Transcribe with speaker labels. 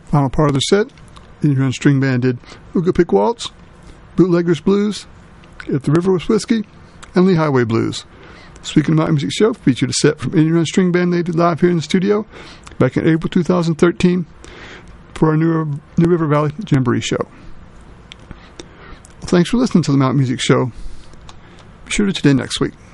Speaker 1: Final part of the set, Indian Run String Band did Ooga Pick Waltz, Bootleggers Blues, If the River Was Whiskey, and Lee Highway Blues. Speaking of Mountain Music Show, featured a set from Indian Run String Band they did live here in the studio back in April 2013 for our New River Valley Jamboree show. Well, thanks for listening to the Mountain Music Show. Be sure to tune in next week.